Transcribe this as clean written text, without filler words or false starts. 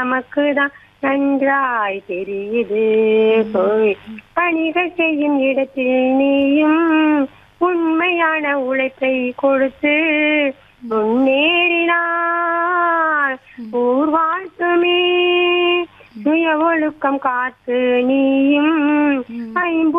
நமக்குதான் நன்றாய் தெரியுது. போய் பணிகள் செய்யும் இடத்தில் நீயும் உண்மையான உழைப்பை கொடுத்து முன்னேறினார் ஊர் வாழ்த்துமே. சுய ஒழுக்கம் காத்து நீயும்